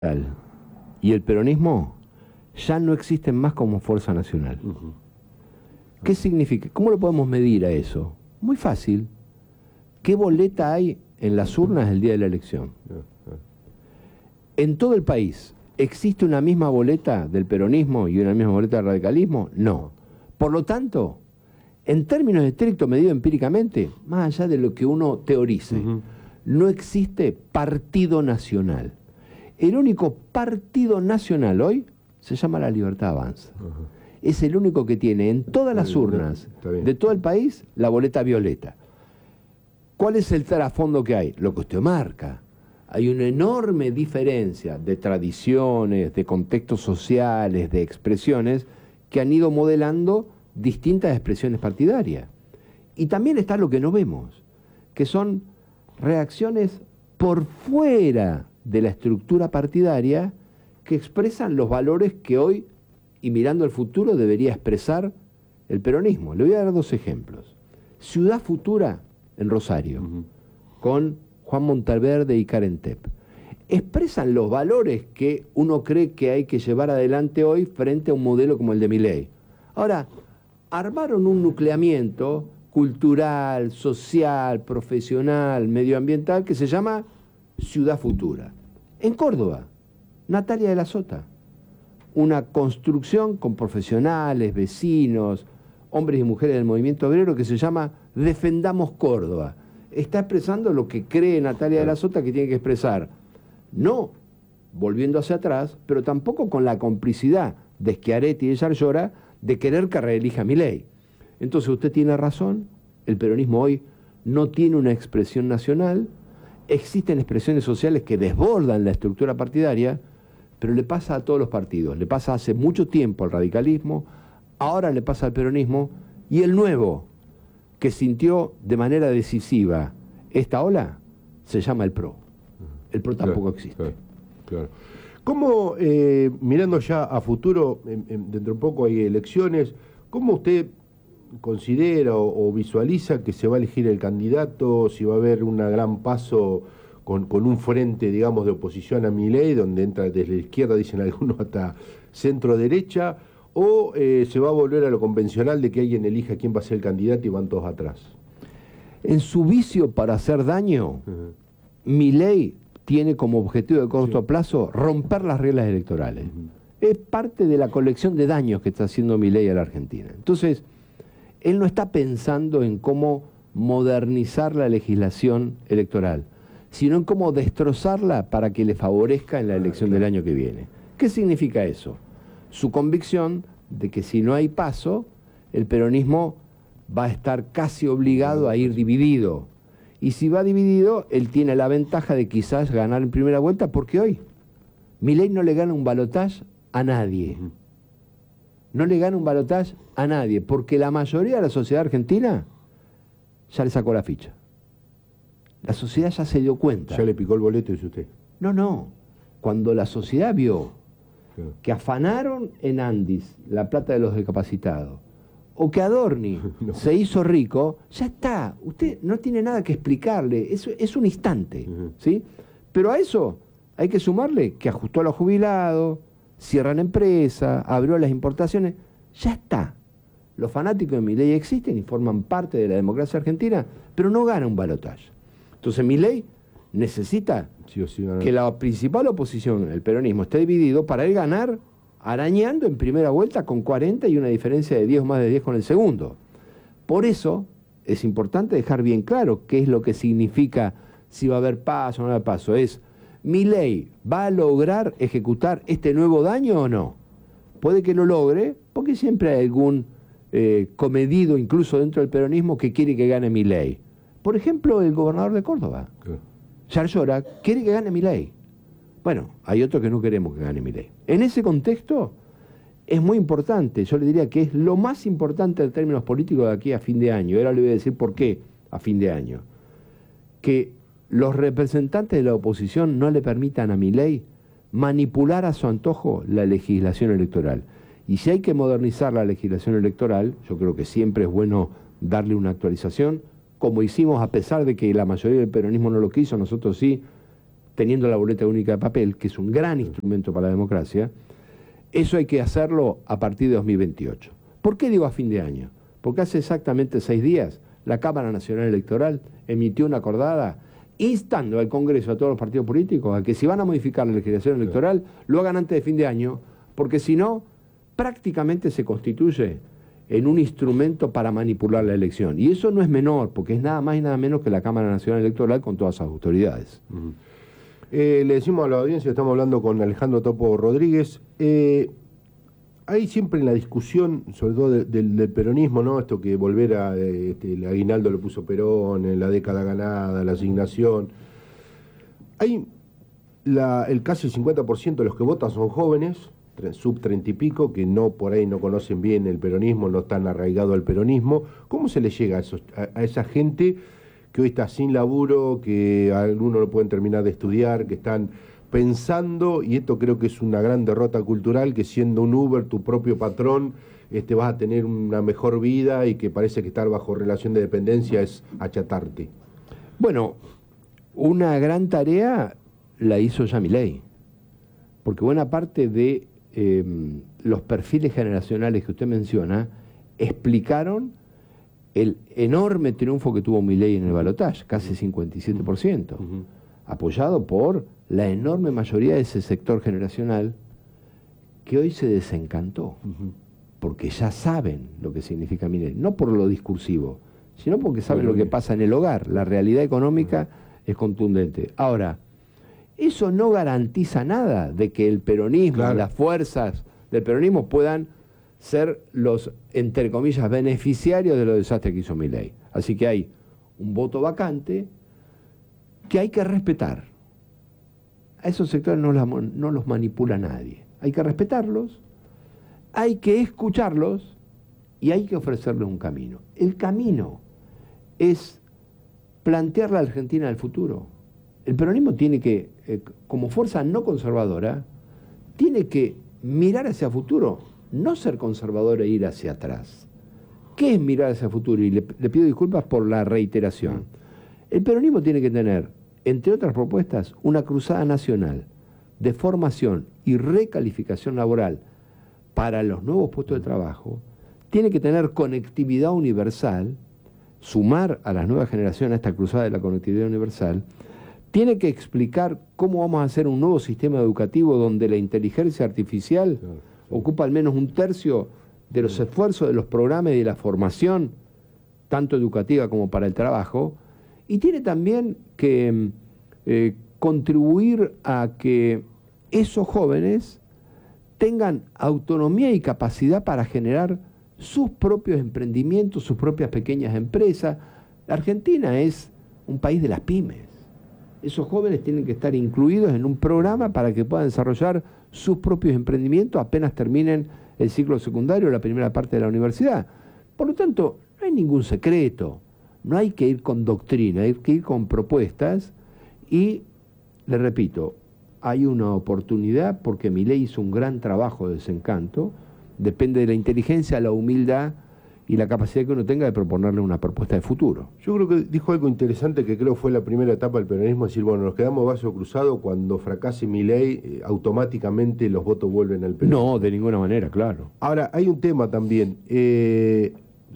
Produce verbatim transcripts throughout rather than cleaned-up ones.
y el peronismo ya no existen más como fuerza nacional. Uh-huh. ¿Qué significa? ¿Cómo lo podemos medir a eso? Muy fácil. ¿Qué boleta hay en las urnas el día de la elección? En todo el país, ¿existe una misma boleta del peronismo y una misma boleta del radicalismo? No. Por lo tanto, en términos estrictos, medido empíricamente, más allá de lo que uno teorice, uh-huh, no existe partido nacional. El único partido nacional hoy se llama La Libertad Avanza. Uh-huh. Es el único que tiene en todas las urnas de todo el país la boleta violeta. ¿Cuál es el trasfondo que hay? Lo que usted marca. Hay una enorme diferencia de tradiciones, de contextos sociales, de expresiones que han ido modelando distintas expresiones partidarias. Y también está lo que no vemos, que son reacciones por fuera de la estructura partidaria que expresan los valores que hoy, y mirando el futuro, debería expresar el peronismo. Le voy a dar dos ejemplos. Ciudad Futura en Rosario, uh-huh, con Juan Monteverde y Karen Tepp, expresan los valores que uno cree que hay que llevar adelante hoy frente a un modelo como el de Milei. Ahora, armaron un nucleamiento cultural, social, profesional, medioambiental, que se llama Ciudad Futura. En Córdoba, Natalia de la Sota. Una construcción con profesionales, vecinos, hombres y mujeres del movimiento obrero que se llama Defendamos Córdoba. Está expresando lo que cree Natalia de la Sota que tiene que expresar. No volviendo hacia atrás, pero tampoco con la complicidad de Schiaretti y de Yarlora de querer que reelija a Milei. Entonces usted tiene razón, el peronismo hoy no tiene una expresión nacional, existen expresiones sociales que desbordan la estructura partidaria, pero le pasa a todos los partidos, le pasa hace mucho tiempo al radicalismo, ahora le pasa al peronismo, y el nuevo, que sintió de manera decisiva esta ola, se llama el PRO. El PRO tampoco claro, existe. Claro, claro. ¿Cómo, eh, mirando ya a futuro, en, en, dentro de poco hay elecciones, cómo usted considera o, o visualiza que se va a elegir el candidato, si va a haber un gran paso con, con un frente, digamos, de oposición a Milei, donde entra desde la izquierda, dicen algunos, hasta centro-derecha, o eh, se va a volver a lo convencional de que alguien elija quién va a ser el candidato y van todos atrás? En su vicio para hacer daño, uh-huh, Milei tiene como objetivo de corto sí. plazo romper las reglas electorales. Uh-huh. Es parte de la colección de daños que está haciendo Milei a la Argentina. Entonces, él no está pensando en cómo modernizar la legislación electoral, sino en cómo destrozarla para que le favorezca en la elección del año que viene. ¿Qué significa eso? Su convicción de que si no hay paso, el peronismo va a estar casi obligado a ir dividido. Y si va dividido, él tiene la ventaja de quizás ganar en primera vuelta, porque hoy Milei no le gana un balotaje a nadie. No le gana un balotaje a nadie, porque la mayoría de la sociedad argentina ya le sacó la ficha. La sociedad ya se dio cuenta. Ya le picó el boleto, dice usted. No, no. Cuando la sociedad vio claro. que afanaron en Andis la plata de los discapacitados, o que Adorni no. se hizo rico, ya está. Usted no tiene nada que explicarle. Es, es un instante. Uh-huh. ¿Sí? Pero a eso hay que sumarle que ajustó a los jubilados, cierran empresas, abrió las importaciones. Ya está. Los fanáticos de Milei existen y forman parte de la democracia argentina, pero no gana un balotaje. Entonces Milei necesita sí, sí, no, no. que la principal oposición, el peronismo, esté dividido para él ganar arañando en primera vuelta con cuarenta y una diferencia de diez o más de diez con el segundo. Por eso es importante dejar bien claro qué es lo que significa si va a haber paso o no va a haber paso. Es, ¿Milei va a lograr ejecutar este nuevo daño o no? Puede que lo logre, porque siempre hay algún eh, comedido, incluso dentro del peronismo, que quiere que gane Milei. Por ejemplo, el gobernador de Córdoba, Yarlora, quiere que gane Milei. Bueno, hay otros que no queremos que gane Milei. En ese contexto es muy importante, yo le diría que es lo más importante en términos políticos de aquí a fin de año. Ahora le voy a decir por qué a fin de año. Que los representantes de la oposición no le permitan a Milei manipular a su antojo la legislación electoral. Y si hay que modernizar la legislación electoral, yo creo que siempre es bueno darle una actualización, como hicimos a pesar de que la mayoría del peronismo no lo quiso, nosotros sí teniendo la boleta única de papel, que es un gran instrumento para la democracia, eso hay que hacerlo a partir de dos mil veintiocho. ¿Por qué digo a fin de año? Porque hace exactamente seis días la Cámara Nacional Electoral emitió una acordada instando al Congreso, a todos los partidos políticos, a que si van a modificar la legislación electoral, lo hagan antes de fin de año, porque si no, prácticamente se constituye en un instrumento para manipular la elección. Y eso no es menor, porque es nada más y nada menos que la Cámara Nacional Electoral con todas sus autoridades. Uh-huh. eh, le decimos a la audiencia, estamos hablando con Alejandro Topo Rodríguez, eh, hay siempre en la discusión, sobre todo de, de, del peronismo, ¿no? Esto que volver a, este, el aguinaldo lo puso Perón, en la década ganada, la asignación. Hay la, el casi el cincuenta por ciento de los que votan son jóvenes, sub treinta y pico, que no por ahí no conocen bien el peronismo, no están arraigados al peronismo. ¿Cómo se les llega a, esos, a, a esa gente que hoy está sin laburo, que algunos no pueden terminar de estudiar, que están pensando, y esto creo que es una gran derrota cultural, que siendo un Uber, tu propio patrón, este, vas a tener una mejor vida y que parece que estar bajo relación de dependencia es achatarte? Bueno, una gran tarea la hizo ya Milei, porque buena parte de eh, los perfiles generacionales que usted menciona explicaron el enorme triunfo que tuvo Milei en el balotaje, casi cincuenta y siete por ciento, uh-huh. apoyado por la enorme mayoría de ese sector generacional que hoy se desencantó, uh-huh. porque ya saben lo que significa Milei, no por lo discursivo, sino porque saben uh-huh. lo que pasa en el hogar. La realidad económica uh-huh. es contundente. Ahora, eso no garantiza nada de que el peronismo, claro. las fuerzas del peronismo puedan ser los, entre comillas, beneficiarios de los desastres que hizo Milei. Así que hay un voto vacante que hay que respetar. A esos sectores no, la, no los manipula nadie. Hay que respetarlos, hay que escucharlos y hay que ofrecerles un camino. El camino es plantear la Argentina del futuro. El peronismo tiene que, eh, como fuerza no conservadora, tiene que mirar hacia el futuro, no ser conservador e ir hacia atrás. ¿Qué es mirar hacia el futuro? Y le, le pido disculpas por la reiteración. El peronismo tiene que tener, entre otras propuestas, una cruzada nacional de formación y recalificación laboral para los nuevos puestos de trabajo. Tiene que tener conectividad universal, sumar a las nuevas generaciones a esta cruzada de la conectividad universal. Tiene que explicar cómo vamos a hacer un nuevo sistema educativo donde la inteligencia artificial claro, sí. ocupa al menos un tercio de los esfuerzos de los programas y de la formación, tanto educativa como para el trabajo. Y tiene también que eh, contribuir a que esos jóvenes tengan autonomía y capacidad para generar sus propios emprendimientos, sus propias pequeñas empresas. La Argentina es un país de las pymes. Esos jóvenes tienen que estar incluidos en un programa para que puedan desarrollar sus propios emprendimientos apenas terminen el ciclo secundario o la primera parte de la universidad. Por lo tanto, no hay ningún secreto. No hay que ir con doctrina, hay que ir con propuestas y, le repito, hay una oportunidad porque Milei hizo un gran trabajo de desencanto, depende de la inteligencia, la humildad y la capacidad que uno tenga de proponerle una propuesta de futuro. Yo creo que dijo algo interesante que creo fue la primera etapa del peronismo, decir, bueno, nos quedamos vaso cruzado, cuando fracase Milei, eh, automáticamente los votos vuelven al peronismo. No, de ninguna manera, claro. Ahora, hay un tema también, eh,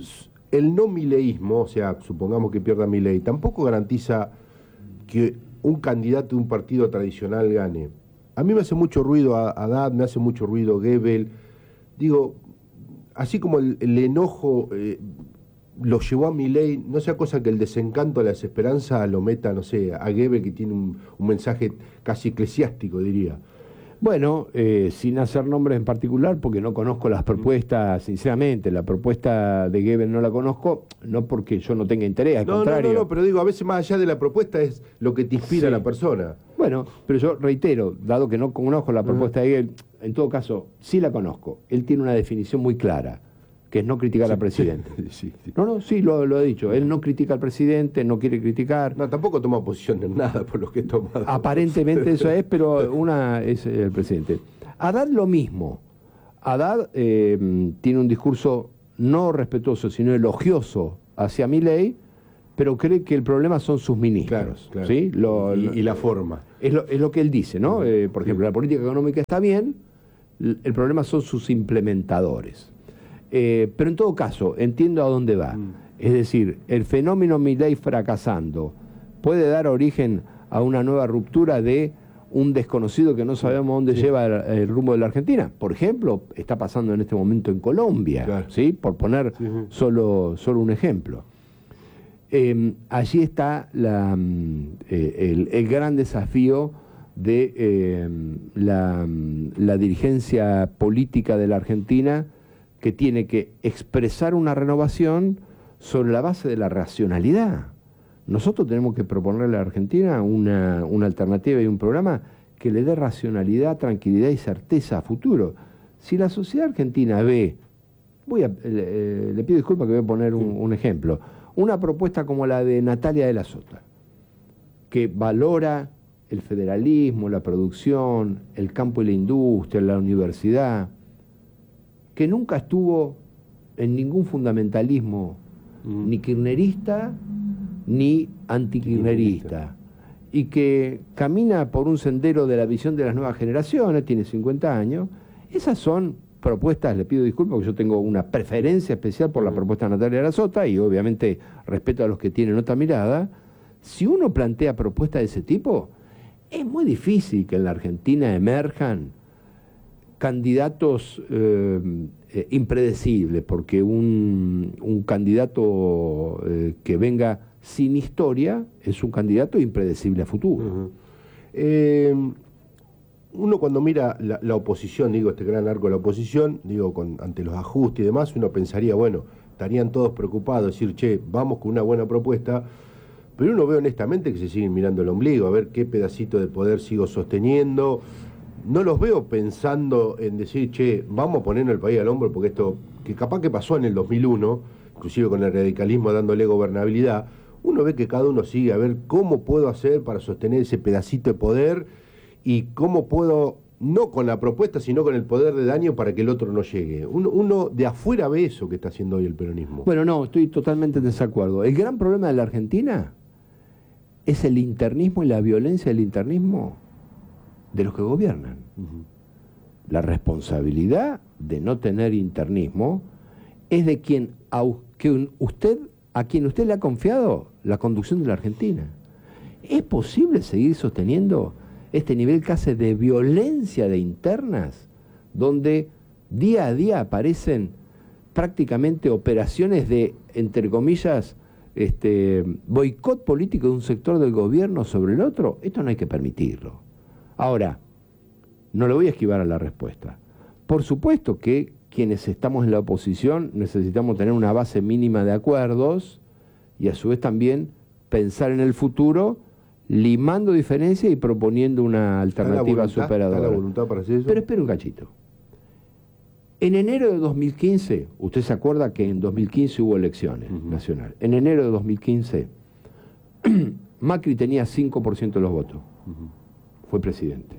el no mileísmo, o sea, supongamos que pierda Milei, tampoco garantiza que un candidato de un partido tradicional gane. A mí me hace mucho ruido Haddad, me hace mucho ruido Goebbels, digo, así como el, el enojo eh, lo llevó a Milei, no sea cosa que el desencanto, la desesperanza lo meta, no sé, a Goebbels, que tiene un, un mensaje casi eclesiástico, diría. Bueno, eh, sin hacer nombres en particular, porque no conozco las propuestas, sinceramente, la propuesta de Goebbels no la conozco, no porque yo no tenga interés, al no, contrario. No, no, no, pero digo, a veces más allá de la propuesta es lo que te inspira sí. a la persona. Bueno, pero yo reitero, dado que no conozco la propuesta uh-huh. de Goebbels, en todo caso, sí la conozco. Él tiene una definición muy clara, que es no criticar sí, al presidente. Sí, sí. No, no, sí, lo, lo he dicho. Él no critica al presidente, no quiere criticar. No, tampoco toma posición en nada por lo que he tomado. Aparentemente eso es, pero una es el presidente. Haddad lo mismo. Haddad eh, tiene un discurso no respetuoso, sino elogioso hacia Milei, pero cree que el problema son sus ministros. Claro, claro. ¿Sí? Lo, y, y la forma. Es lo, es lo que él dice, ¿no? Eh, por ejemplo, la política económica está bien, el problema son sus implementadores. Eh, pero en todo caso, entiendo a dónde va. Mm. Es decir, el fenómeno Milei fracasando puede dar origen a una nueva ruptura de un desconocido que no sabemos dónde sí. lleva el, el rumbo de la Argentina. Por ejemplo, está pasando en este momento en Colombia, claro. ¿sí? Por poner sí, sí. Solo, solo un ejemplo. Eh, allí está la, eh, el, el gran desafío de eh, la, la dirigencia política de la Argentina, que tiene que expresar una renovación sobre la base de la racionalidad. Nosotros tenemos que proponerle a la Argentina una, una alternativa y un programa que le dé racionalidad, tranquilidad y certeza a futuro. Si la sociedad argentina ve, voy a, eh, le pido disculpas que voy a poner un, un ejemplo, una propuesta como la de Natalia de la Sota, que valora el federalismo, la producción, el campo y la industria, la universidad, que nunca estuvo en ningún fundamentalismo mm. ni kirchnerista ni antikirchnerista, y que camina por un sendero de la visión de las nuevas generaciones, tiene cincuenta años. Esas son propuestas, le pido disculpas porque yo tengo una preferencia especial por la propuesta de Natalia de la Sota y obviamente respeto a los que tienen otra mirada. Si uno plantea propuestas de ese tipo, es muy difícil que en la Argentina emerjan candidatos eh, eh, impredecibles, porque un, un candidato eh, que venga sin historia es un candidato impredecible a futuro. Uh-huh. eh, uno cuando mira la, la oposición, digo, este gran arco de la oposición, digo, con, ante los ajustes y demás, uno pensaría, bueno, estarían todos preocupados, decir, che, vamos con una buena propuesta, pero uno ve honestamente que se siguen mirando el ombligo, a ver qué pedacito de poder sigo sosteniendo. No los veo pensando en decir, che, vamos a ponernos el país al hombro, porque esto, que capaz que pasó en el dos mil uno, inclusive con el radicalismo dándole gobernabilidad, uno ve que cada uno sigue a ver cómo puedo hacer para sostener ese pedacito de poder y cómo puedo, no con la propuesta, sino con el poder de daño para que el otro no llegue. Uno, uno de afuera ve eso que está haciendo hoy el peronismo. Bueno, no, estoy totalmente en desacuerdo. El gran problema de la Argentina es el internismo y la violencia del internismo de los que gobiernan. Uh-huh. La responsabilidad de no tener internismo es de quien a, que usted, a quien usted le ha confiado la conducción de la Argentina. ¿Es posible seguir sosteniendo este nivel casi de violencia de internas, donde día a día aparecen prácticamente operaciones de, entre comillas, este, boicot político de un sector del gobierno sobre el otro? Esto no hay que permitirlo. Ahora, no le voy a esquivar a la respuesta. Por supuesto que quienes estamos en la oposición necesitamos tener una base mínima de acuerdos y a su vez también pensar en el futuro, limando diferencias y proponiendo una alternativa ¿Está la voluntad, superadora. ¿Está la voluntad para hacer eso? Pero espera un cachito. En enero de dos mil quince, usted se acuerda que en dos mil quince hubo elecciones uh-huh. nacionales. En enero de dos mil quince, Macri tenía cinco por ciento de los votos. Uh-huh. Fue presidente.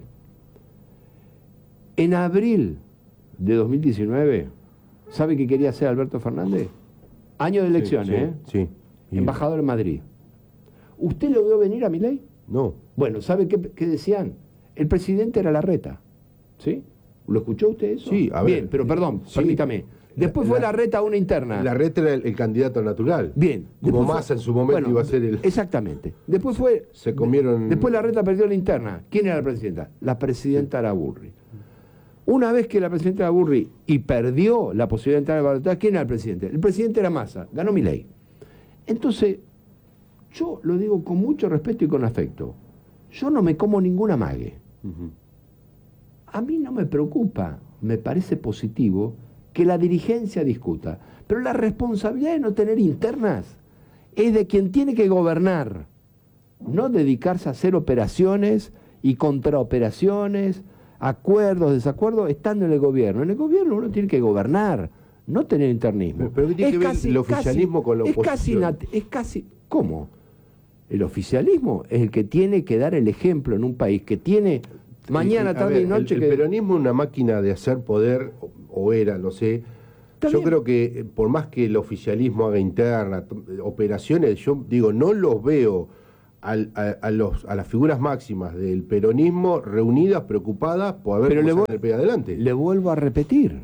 En abril de dos mil diecinueve, ¿sabe qué quería hacer Alberto Fernández? Año de elecciones, sí, ¿eh? Sí. sí. Embajador en Madrid. ¿Usted lo vio venir a Milei? No. Bueno, ¿sabe qué, qué decían? El presidente era Larreta. ¿Sí? ¿Lo escuchó usted eso? Sí, a ver. Bien, pero perdón, sí. permítame. Después la, fue Larreta a una interna. Larreta era el, el candidato natural. Bien. Como Massa en su momento bueno, iba a ser el... Exactamente. Después fue... Se comieron... Después Larreta perdió la interna. ¿Quién era la presidenta? La presidenta Araburri. Una vez que la presidenta Araburri y perdió la posibilidad de entrar al balotaje, ¿quién era el presidente? El presidente era Massa. Ganó Milei. Entonces, yo lo digo con mucho respeto y con afecto. Yo no me como ningún amague. Uh-huh. A mí no me preocupa, me parece positivo que la dirigencia discuta, pero la responsabilidad de no tener internas es de quien tiene que gobernar, no dedicarse a hacer operaciones y contraoperaciones, acuerdos, desacuerdos, estando en el gobierno. En el gobierno uno tiene que gobernar, no tener internismo. Pero, pero ¿qué tiene que ver casi, el oficialismo casi, con la oposición? Es casi, es casi, ¿cómo? El oficialismo es el que tiene que dar el ejemplo en un país que tiene mañana, tarde ver, y noche... El, que... el peronismo es una máquina de hacer poder, o, o era, no sé, Yo bien. creo que eh, por más que el oficialismo haga interna, t- operaciones, yo digo, no los veo al- a, a los, a las figuras máximas del peronismo reunidas, preocupadas por ver Pero cómo le, salen vu- el país adelante. le vuelvo a repetir.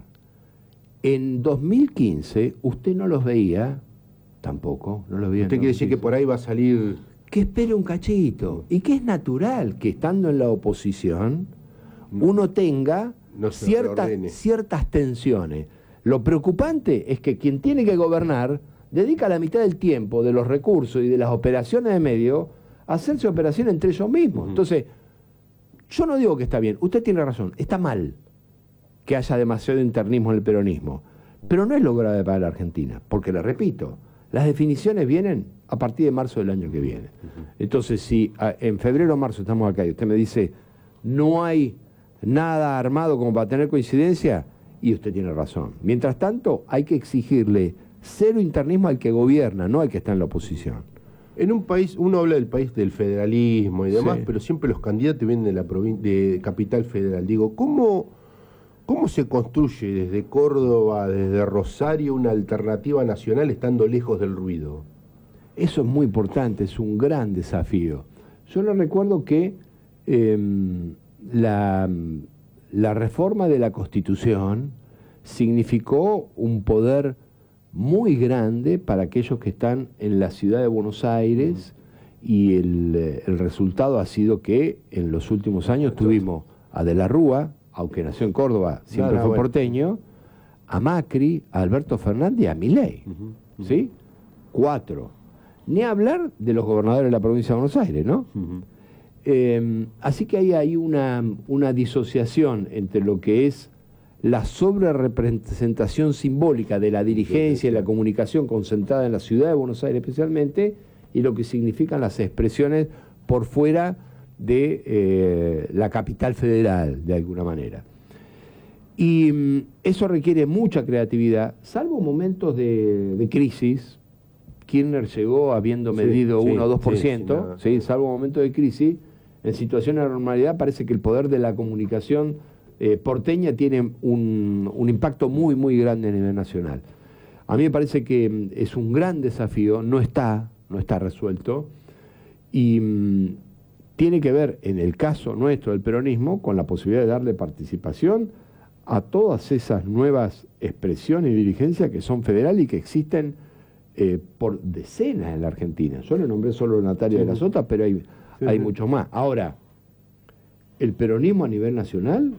En dos mil quince usted no los veía, tampoco, no los veía. en Usted quiere decir que dos mil quince. por ahí va a salir... Que espere un cachito. Y que es natural que estando en la oposición uno tenga No se ciertas, reordene. ciertas tensiones. Lo preocupante es que quien tiene que gobernar dedica la mitad del tiempo, de los recursos y de las operaciones de medio a hacerse operaciones entre ellos mismos. Entonces, yo no digo que está bien, usted tiene razón, está mal que haya demasiado internismo en el peronismo, pero no es lo grave para la Argentina, porque le repito, las definiciones vienen a partir de marzo del año que viene. Entonces, si a, en febrero o marzo estamos acá y usted me dice, no hay nada armado como para tener coincidencia, y usted tiene razón. Mientras tanto, hay que exigirle cero internismo al que gobierna, no al que está en la oposición. En un país, uno habla del país del federalismo y demás, Sí. pero siempre los candidatos vienen de la provin- de Capital Federal. Digo, ¿cómo, ¿cómo se construye desde Córdoba, desde Rosario, una alternativa nacional estando lejos del ruido? Eso es muy importante, es un gran desafío. Yo le recuerdo que eh, la, la reforma de la Constitución significó un poder muy grande para aquellos que están en la ciudad de Buenos Aires y el, el resultado ha sido que en los últimos años tuvimos a De la Rúa, aunque nació en Córdoba, siempre No, no, fue bueno. porteño, a Macri, a Alberto Fernández y a Milei. ¿Sí? Cuatro. Ni hablar de los gobernadores de la provincia de Buenos Aires, ¿no? Eh, así que ahí hay una, una disociación entre lo que es la sobrerepresentación simbólica de la dirigencia y la comunicación concentrada en la ciudad de Buenos Aires especialmente, y lo que significan las expresiones por fuera de eh, la capital federal, de alguna manera. Y mm, eso requiere mucha creatividad, salvo momentos de, de crisis. Kirchner llegó habiendo Sí, medido sí, uno o dos por sí, ciento, sí, nada. ¿sí? Salvo momentos de crisis. En situaciones de normalidad parece que el poder de la comunicación eh, porteña tiene un, un impacto muy, muy grande a nivel nacional. A mí me parece que mm, es un gran desafío, no está, no está resuelto, y mm, tiene que ver, en el caso nuestro del peronismo, con la posibilidad de darle participación a todas esas nuevas expresiones y dirigencias que son federales y que existen eh, por decenas en la Argentina. Yo le nombré solo a Natalia Sí. de las Otras, pero hay, Sí, hay sí. muchos más. Ahora, el peronismo a nivel nacional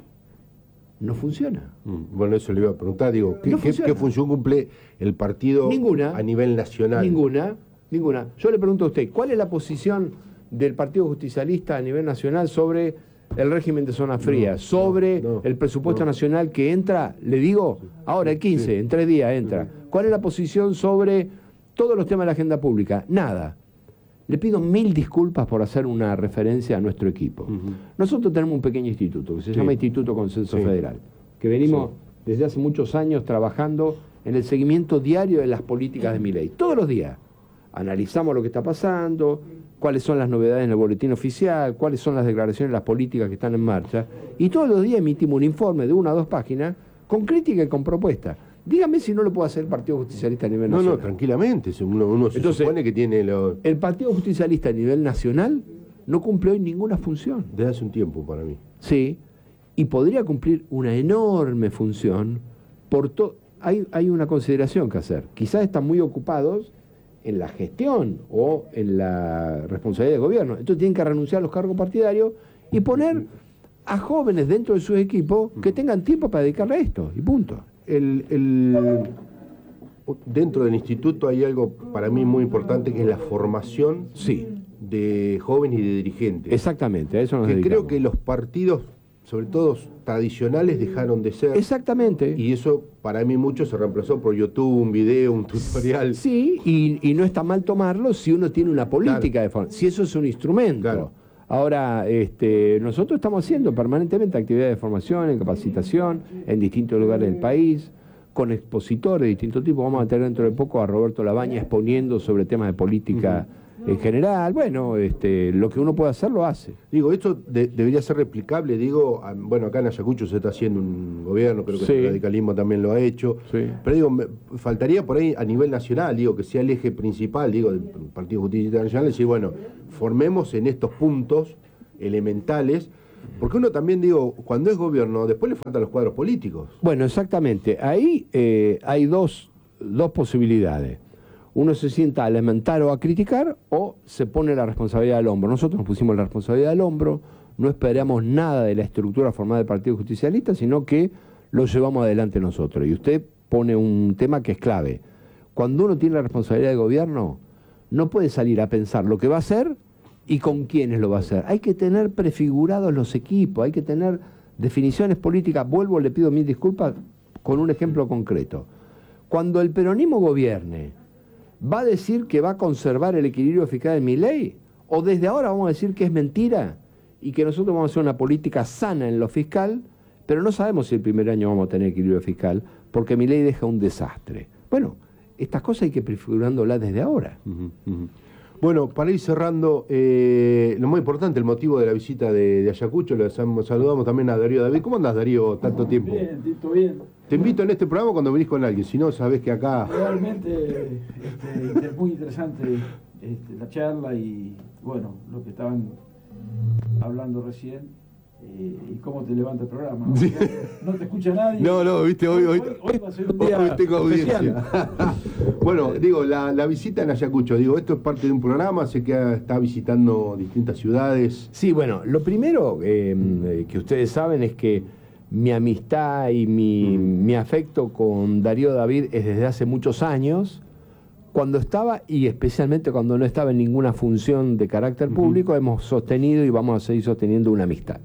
no funciona. Mm, Bueno, eso le iba a preguntar, digo, ¿qué, No qué- funciona. qué función cumple el partido Ninguna. a nivel nacional? Ninguna, ninguna. Yo le pregunto a usted, ¿cuál es la posición del Partido Justicialista a nivel nacional sobre el régimen de zona fría, No, sobre no, no, el presupuesto no. nacional que entra, le digo, ahora el quince, sí. en tres días entra? ¿Cuál es la posición sobre todos los temas de la agenda pública? Nada. Le pido mil disculpas por hacer una referencia a nuestro equipo. Ujú. Nosotros tenemos un pequeño instituto que se Sí. llama Instituto Consenso Sí. Federal, que venimos Sí. desde hace muchos años trabajando en el seguimiento diario de las políticas de Milei. Todos los días analizamos lo que está pasando, cuáles son las novedades en el boletín oficial, cuáles son las declaraciones, las políticas que están en marcha, y todos los días emitimos un informe de una o dos páginas con crítica y con propuesta. Dígame si no lo puede hacer el Partido Justicialista a nivel No, nacional. no, tranquilamente. se- Uno, uno se Entonces, supone que tiene lo, El Partido Justicialista a nivel nacional no cumple hoy ninguna función. desde hace un tiempo para mí. Sí, y podría cumplir una enorme función por todo. Hay, hay una consideración que hacer. Quizás están muy ocupados en la gestión o en la responsabilidad del gobierno. Entonces tienen que renunciar a los cargos partidarios y poner a jóvenes dentro de sus equipos que tengan tiempo para dedicarle a esto, y punto. El, el- dentro del instituto hay algo para mí muy importante que es la formación Sí, de jóvenes y de dirigentes. exactamente, a eso nos que creo dedicamos. que los partidos, sobre todo tradicionales, dejaron de ser. Exactamente. Y eso para mí mucho se reemplazó por YouTube, un video, un tutorial. Sí, y, y no está mal tomarlo si uno tiene una política de forma, si eso es un instrumento. Claro. Ahora, este, nosotros estamos haciendo permanentemente actividades de formación, en capacitación, en distintos lugares del país, con expositores de distintos tipos. Vamos a tener dentro de poco a Roberto Labaña exponiendo sobre temas de política en general. Bueno, este, lo que uno puede hacer lo hace. Digo, esto de, debería ser replicable, digo, a, bueno, acá en Ayacucho se está haciendo un gobierno, creo que Sí. el radicalismo también lo ha hecho, Sí. pero digo, me, faltaría por ahí a nivel nacional, digo, que sea el eje principal, digo, del Partido Justicia Internacional, decir, bueno, formemos en estos puntos elementales, porque uno también, digo, cuando es gobierno, después le faltan los cuadros políticos. Bueno, exactamente. Ahí eh, hay dos, dos posibilidades. Uno se sienta a lamentar o a criticar, o se pone la responsabilidad al hombro. Nosotros nos pusimos la responsabilidad al hombro, no esperamos nada de la estructura formada del Partido Justicialista, sino que lo llevamos adelante nosotros. Y usted pone un tema que es clave. Cuando uno tiene la responsabilidad de gobierno, no puede salir a pensar lo que va a hacer y con quiénes lo va a hacer. Hay que tener prefigurados los equipos, hay que tener definiciones políticas. Vuelvo, le pido mil disculpas con un ejemplo concreto. Cuando el peronismo gobierne, ¿va a decir que va a conservar el equilibrio fiscal de Milei? ¿O desde ahora vamos a decir que es mentira y que nosotros vamos a hacer una política sana en lo fiscal, pero no sabemos si el primer año vamos a tener equilibrio fiscal porque Milei deja un desastre? Bueno, estas cosas hay que prefigurándolas desde ahora. Uh-huh, uh-huh. Bueno, para ir cerrando, eh, lo más importante, el motivo de la visita de, de Ayacucho, le saludamos también a Darío David. ¿Cómo andás, Darío, tanto tiempo? Bien, Tito, bien. Te invito en este programa cuando venís con alguien, si no, sabés que acá... Realmente este, muy interesante este, la charla y, bueno, lo que estaban hablando recién. Eh, y cómo te levanta el programa, ¿no? Sí. No te escucha nadie. No, no, viste, hoy, hoy, hoy, hoy va a ser un día hoy tengo audiencia. especial. Bueno, digo, la, la visita en Ayacucho, digo, esto es parte de un programa, sé que está visitando distintas ciudades. Sí, bueno, lo primero eh, que ustedes saben es que mi amistad y mi, mm. mi afecto con Darío David es desde hace muchos años. Cuando estaba, y especialmente cuando no estaba en ninguna función de carácter público, uh-huh. hemos sostenido y vamos a seguir sosteniendo una amistad.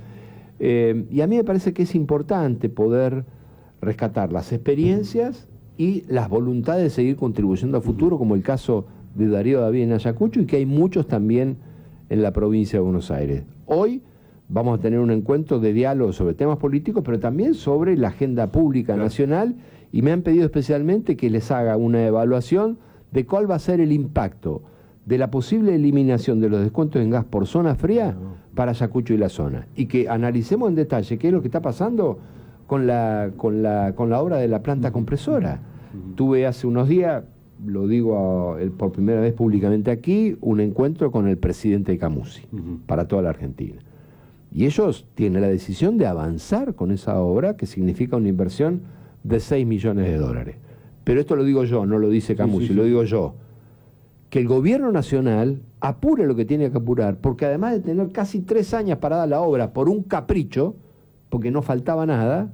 Eh, y a mí me parece que es importante poder rescatar las experiencias y las voluntades de seguir contribuyendo al futuro, como el caso de Darío David en Ayacucho, y que hay muchos también en la provincia de Buenos Aires. Hoy vamos a tener un encuentro de diálogo sobre temas políticos, pero también sobre la agenda pública claro. nacional, y me han pedido especialmente que les haga una evaluación de cuál va a ser el impacto de la posible eliminación de los descuentos en gas por zona fría para Ayacucho y la zona, y que analicemos en detalle qué es lo que está pasando con la, con la, con la obra de la planta compresora. Uh-huh. Tuve hace unos días, lo digo a, el, por primera vez públicamente aquí, un encuentro con el presidente de Camusi, uh-huh. para toda la Argentina. Y ellos tienen la decisión de avanzar con esa obra, que significa una inversión de seis millones de dólares. Pero esto lo digo yo, no lo dice Camusi, sí, sí, sí. lo digo yo. Que el gobierno nacional apure lo que tiene que apurar, porque además de tener casi tres años parada la obra por un capricho, porque no faltaba nada,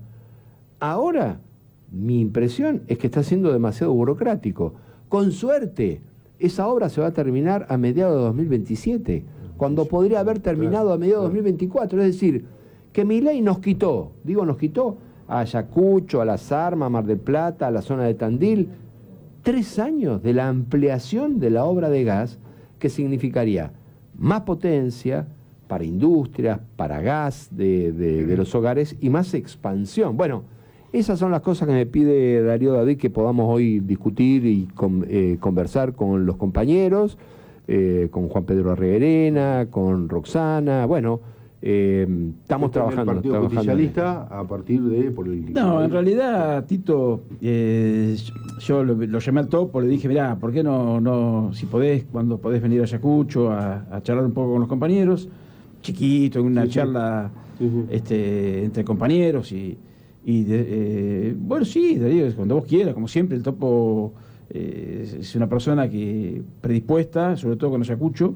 ahora mi impresión es que está siendo demasiado burocrático. Con suerte, esa obra se va a terminar a mediados de dos mil veintisiete, cuando podría haber terminado a mediados de dos mil veinticuatro. Es decir, que Milei nos quitó, digo nos quitó, a Ayacucho, a Las Armas, a Mar del Plata, a la zona de Tandil, tres años de la ampliación de la obra de gas, que significaría más potencia para industrias, para gas de, de, de los hogares y más expansión. Bueno, esas son las cosas que me pide Darío David que podamos hoy discutir y con, eh, conversar con los compañeros, eh, con Juan Pedro Arreguerena, con Roxana, bueno... Eh, estamos trabajando. ¿El Partido trabajando Justicialista a partir de por el No, en realidad, Tito, eh, yo lo, lo llamé al topo, le dije, mirá, ¿por qué no, no si podés, cuando podés venir a Ayacucho a, a charlar un poco con los compañeros? Chiquito, en una sí, charla sí. Uh-huh. este, entre compañeros y, y de, eh, bueno, sí, Darío, cuando vos quieras, como siempre, el topo eh, es una persona que predispuesta, sobre todo con Ayacucho.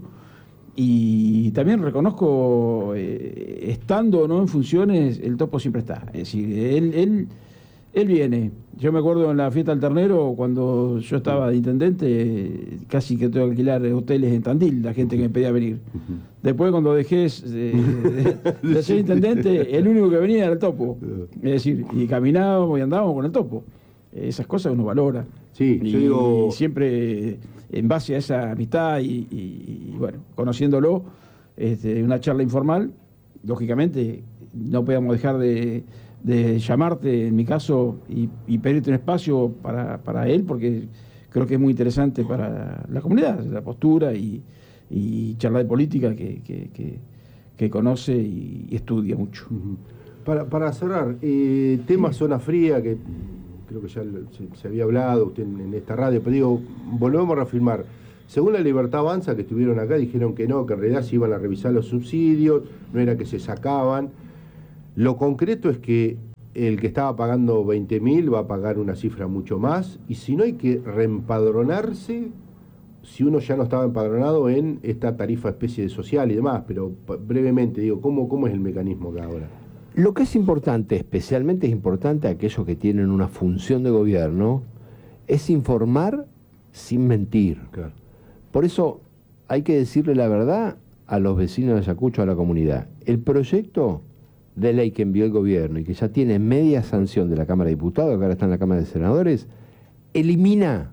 Y también reconozco, eh, estando o no en funciones, el topo siempre está. Es decir, él, él, él viene. Yo me acuerdo en la fiesta del ternero, cuando yo estaba de intendente, casi que tuve que alquilar hoteles en Tandil, la gente que me pedía venir. Después, cuando dejé de, de, de ser intendente, el único que venía era el topo. Es decir, y caminábamos y andábamos con el topo. Esas cosas uno valora. Sí, y, yo digo... y siempre en base a esa amistad y, y, y bueno, conociéndolo, este, una charla informal, lógicamente no podíamos dejar de, de llamarte, en mi caso, y, y pedirte un espacio para, para él, porque creo que es muy interesante para la comunidad, la postura y, y charla de política que, que, que, que conoce y, y estudia mucho. Uh-huh. Para, para cerrar, eh, tema zona fría, que creo que ya se, se había hablado usted en, en esta radio, pero digo, volvemos a reafirmar. Según la Libertad Avanza, que estuvieron acá, dijeron que no, que en realidad se iban a revisar los subsidios, no era que se sacaban. Lo concreto es que el que estaba pagando veinte mil va a pagar una cifra mucho más, y si no hay que reempadronarse, si uno ya no estaba empadronado en esta tarifa especie de social y demás, pero brevemente, digo, ¿cómo, cómo es el mecanismo acá ahora? Lo que es importante, especialmente es importante a aquellos que tienen una función de gobierno, es informar sin mentir. Claro. Por eso hay que decirle la verdad a los vecinos de Ayacucho, a la comunidad. El proyecto de ley que envió el gobierno y que ya tiene media sanción de la Cámara de Diputados, que ahora está en la Cámara de Senadores, elimina,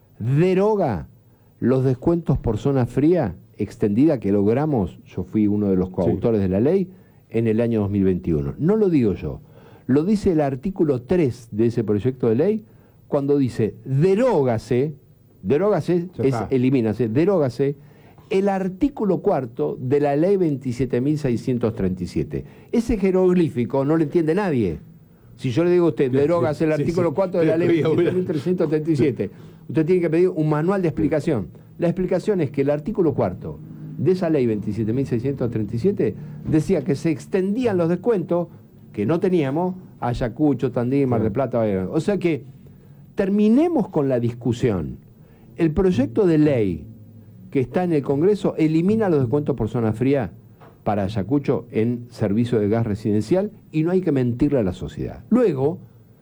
deroga los descuentos por zona fría extendida que logramos, yo fui uno de los coautores sí. de la ley, en el año dos mil veintiuno. No lo digo yo, lo dice el artículo tres de ese proyecto de ley, cuando dice, derógase, derógase es elimínase, derógase el artículo cuarto de la ley veintisiete mil seiscientos treinta y siete. Ese jeroglífico no lo entiende nadie. Si yo le digo a usted, derógase el artículo sí, sí. cuarto de la ley veintisiete mil trescientos treinta y siete, usted tiene que pedir un manual de explicación. La explicación es que el artículo cuarto de esa ley veintisiete mil seiscientos treinta y siete decía que se extendían los descuentos que no teníamos a Ayacucho, Tandil, Mar del Plata. O sea que terminemos con la discusión. El proyecto de ley que está en el Congreso elimina los descuentos por zona fría para Ayacucho en servicio de gas residencial y no hay que mentirle a la sociedad. Luego,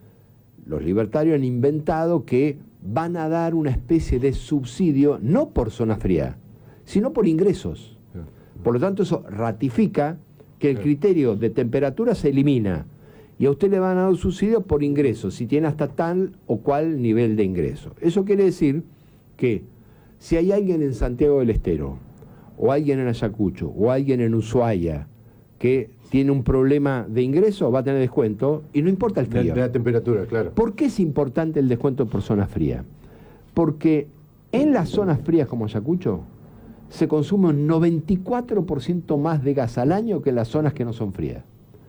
los libertarios han inventado que van a dar una especie de subsidio, no por zona fría, sino por ingresos. Por lo tanto, eso ratifica que el criterio de temperatura se elimina y a usted le van a dar un subsidio por ingresos, si tiene hasta tal o cual nivel de ingreso. Eso quiere decir que si hay alguien en Santiago del Estero, o alguien en Ayacucho, o alguien en Ushuaia, que tiene un problema de ingreso, va a tener descuento, y no importa el frío. De la temperatura, claro. ¿Por qué es importante el descuento por zona fría? Porque en las zonas frías como Ayacucho, se consume un noventa y cuatro por ciento más de gas al año que en las zonas que no son frías.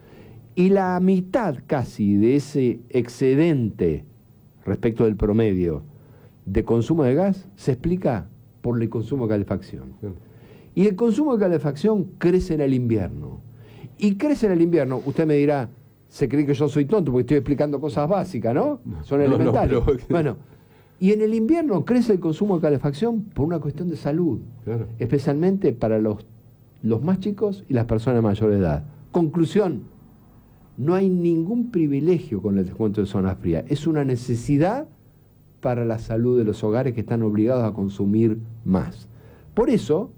Y la mitad casi de ese excedente respecto del promedio de consumo de gas se explica por el consumo de calefacción. Bien. Y el consumo de calefacción crece en el invierno. Y crece en el invierno, usted me dirá, se cree que yo soy tonto porque estoy explicando cosas básicas, ¿no? Son elementales. No, no, pero... Bueno, y en el invierno crece el consumo de calefacción por una cuestión de salud, claro. Especialmente para los, los más chicos y las personas de mayor edad. Conclusión, no hay ningún privilegio con el descuento de zona fría, es una necesidad para la salud de los hogares que están obligados a consumir más. Por eso,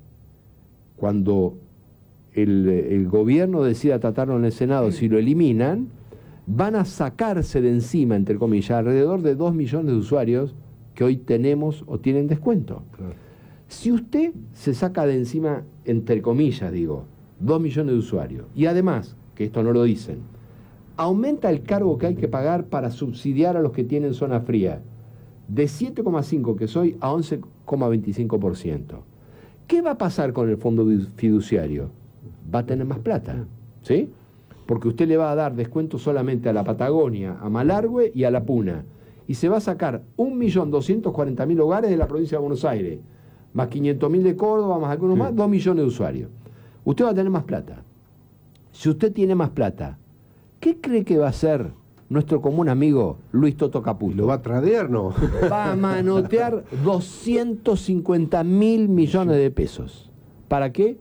cuando el, el gobierno decida tratarlo en el Senado, si lo eliminan, van a sacarse de encima, entre comillas, alrededor de dos millones de usuarios que hoy tenemos o tienen descuento. Claro. Si usted se saca de encima, entre comillas, digo, dos millones de usuarios, y además, que esto no lo dicen, aumenta el cargo que hay que pagar para subsidiar a los que tienen zona fría, de siete coma cinco que soy a once coma veinticinco por ciento. ¿Qué va a pasar con el fondo fiduciario? Va a tener más plata, ¿sí? Porque usted le va a dar descuento solamente a la Patagonia, a Malargüe y a La Puna. Y se va a sacar un millón doscientos cuarenta mil hogares de la provincia de Buenos Aires, más quinientos mil de Córdoba, más algunos sí. más, dos millones de usuarios. Usted va a tener más plata. Si usted tiene más plata, ¿qué cree que va a hacer nuestro común amigo Luis Toto Caputo? ¿Lo va a tradear, no? Va a manotear doscientos cincuenta mil millones de pesos. ¿Para qué?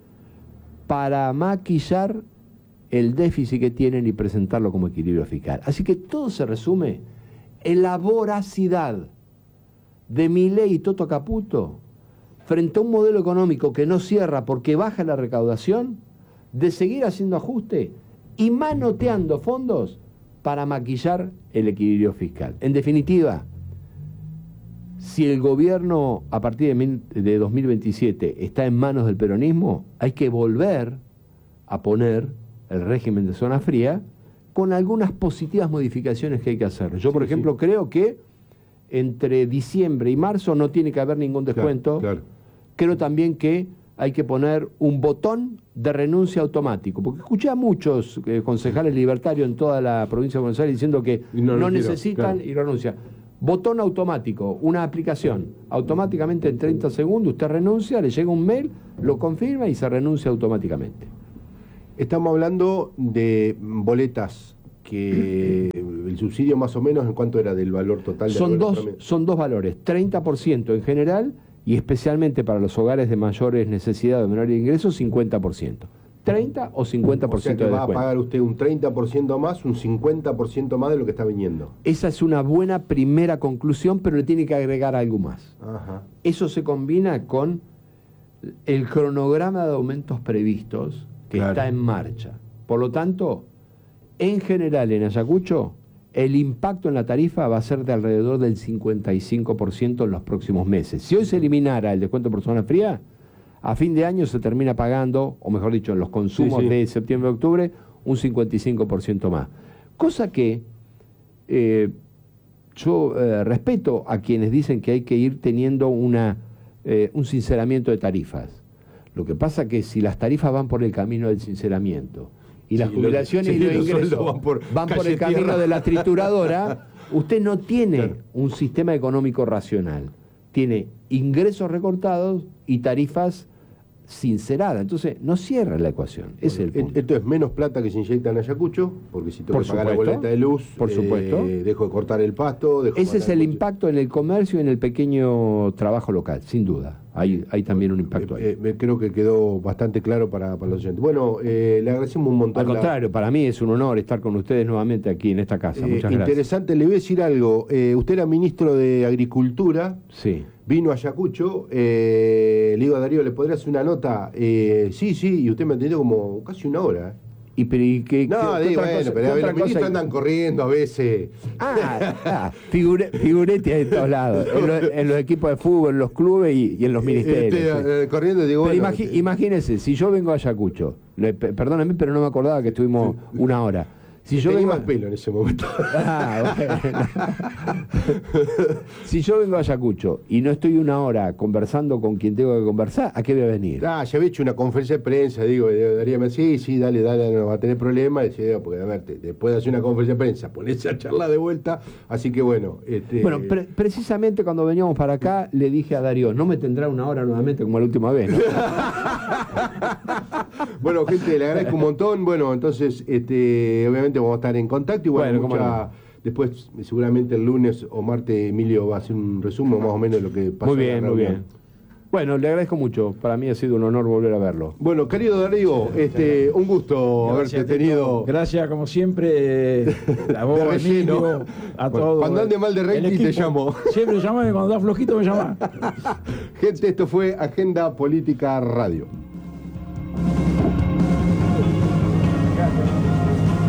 Para maquillar el déficit que tienen y presentarlo como equilibrio fiscal. Así que todo se resume en la voracidad de Milei y Toto Caputo frente a un modelo económico que no cierra porque baja la recaudación, de seguir haciendo ajuste y manoteando fondos para maquillar el equilibrio fiscal. En definitiva, si el gobierno a partir de, mil, de dos mil veintisiete está en manos del peronismo, hay que volver a poner el régimen de zona fría con algunas positivas modificaciones que hay que hacer. Yo, por sí, ejemplo, sí. creo que entre diciembre y marzo no tiene que haber ningún descuento. Claro, claro. Creo también que hay que poner un botón de renuncia automático, porque escuché a muchos eh, concejales libertarios en toda la provincia de Buenos Aires diciendo que Y no no, lo quiero, necesitan claro. y renuncia. Botón automático, una aplicación. Automáticamente en treinta segundos usted renuncia, le llega un mail, lo confirma y se renuncia automáticamente. Estamos hablando de boletas que el subsidio más o menos, ¿en cuánto era del valor total? De Son la dos, boleta? son dos valores, treinta por ciento en general y especialmente para los hogares de mayores necesidades, de menores ingresos, cincuenta por ciento. treinta o cincuenta por ciento O sea que de va descuento. a pagar usted un treinta por ciento más, un cincuenta por ciento más de lo que está viniendo. Esa es una buena primera conclusión, pero le tiene que agregar algo más. Ajá. Eso se combina con el cronograma de aumentos previstos que Claro. está en marcha. Por lo tanto, en general en Ayacucho, el impacto en la tarifa va a ser de alrededor del cincuenta y cinco por ciento en los próximos meses. Si hoy se eliminara el descuento por zona fría, a fin de año se termina pagando, o mejor dicho, en los consumos Sí, sí. de septiembre-octubre, un cincuenta y cinco por ciento más. Cosa que eh, yo eh, respeto a quienes dicen que hay que ir teniendo una, eh, un sinceramiento de tarifas. Lo que pasa que si las tarifas van por el camino del sinceramiento y las Sí, jubilaciones los- y sí, los los ingresos sueldos van por van por calle el camino tierra. de la trituradora, usted no tiene Claro. un sistema económico racional. Tiene ingresos recortados y tarifas sinceradas. Entonces, no cierra la ecuación. Ese es el Bueno, punto. Esto es menos plata que se inyecta en Ayacucho, porque si tengo Por que pagar la supuesto, boleta de luz, por eh, supuesto. dejo de cortar el pasto. Dejo de Ese es pagar el coche. impacto en el comercio y en el pequeño trabajo local, sin duda. Hay, hay también un impacto ahí. Eh, eh, creo que quedó bastante claro para, para los oyentes. Bueno, eh, le agradecemos un montón. Al la- contrario, para mí es un honor estar con ustedes nuevamente aquí en esta casa. eh, Muchas gracias. interesante, le voy a decir algo. Eh, usted era ministro de Agricultura, Sí. vino a Ayacucho, eh, le digo a Darío, ¿le podría hacer una nota? Eh, sí, sí, y usted me atendió como casi una hora. ¿Y, pero, y qué, No, qué- qué digo, otra bueno, cosa- pero qué a ver, otra los ministros cosa hay? andan corriendo a veces. Ah, ah, figure, figuretti de todos lados. En, los- en los equipos de fútbol, en los clubes y, y en los ministerios. Este, sí. eh, corriendo, digo, Pero bueno, imagi- este, imagínese, si yo vengo a Ayacucho, le- pe- perdóname, pero no me acordaba que estuvimos una hora. Si yo tenía vengo, más pelo en ese momento. Ah, bueno. Si yo vengo a Ayacucho y no estoy una hora conversando con quien tengo que conversar, ¿a qué voy a venir? Ah, ya había hecho una conferencia de prensa, digo, eh, Darío me decía, sí, sí, dale, dale, no va a tener problema. Decía, digo, porque a ver, te- después de hacer una conferencia de prensa, ponerse a charlar de vuelta. Así que bueno, este, Bueno, pre- precisamente cuando veníamos para acá, le dije a Darío, no me tendrá una hora nuevamente como la última vez, ¿no? bueno, gente, le agradezco un montón. Bueno, entonces, este, obviamente vamos a estar en contacto y bueno, Bueno, cómo mucha- no. después seguramente el lunes o martes Emilio va a hacer un resumen más o menos de lo que pasó. Muy en la bien, muy reunión. bien. Bueno, le agradezco mucho. Para mí ha sido un honor volver a verlo. Bueno, querido Darío, este, un gusto Gracias, haberte Tito. tenido. Gracias, como siempre, eh, a vos, De relleno. Emilio, a Bueno, todos. cuando ande mal de el rating, te equipo. llamo. Siempre llamame, cuando da flojito me llama. Gente, esto fue Agenda Política Radio.